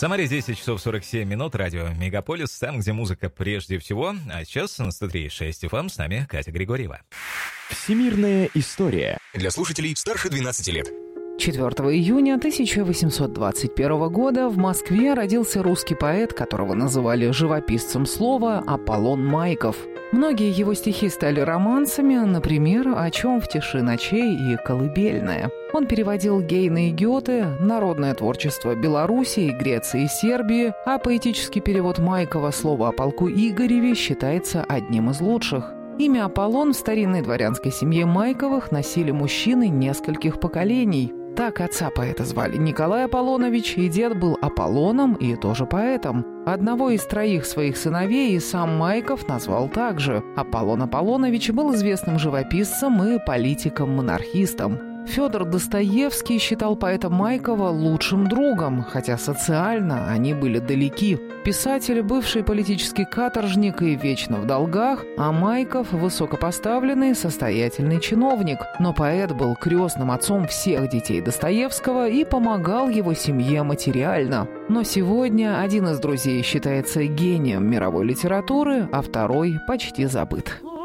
Самаре 10 часов 47 минут, радио Мегаполис, там, где музыка прежде всего. А сейчас на 103.6 FM с нами Катя Григорьева. Всемирная история. Для слушателей старше 12 лет. 4 июня 1821 года в Москве родился русский поэт, которого называли живописцем слова, Аполлон Майков. Многие его стихи стали романсами, например, «О чем в тиши ночей» и «Колыбельная». Он переводил Гейне и Гёте, народное творчество Белоруссии, Греции и Сербии, а поэтический перевод Майкова «Слово о полку Игореве» считается одним из лучших. Имя Аполлон в старинной дворянской семье Майковых носили мужчины нескольких поколений. Так отца поэта звали Николай Аполлонович, и дед был Аполлоном и тоже поэтом. Одного из троих своих сыновей и сам Майков назвал также. Аполлон Аполлонович был известным живописцем и политиком-монархистом. Федор Достоевский считал поэта Майкова лучшим другом, хотя социально они были далеки. Писатель – бывший политический каторжник и вечно в долгах, а Майков – высокопоставленный, состоятельный чиновник. Но поэт был крестным отцом всех детей Достоевского и помогал его семье материально. Но сегодня один из друзей считается гением мировой литературы, а второй почти забыт.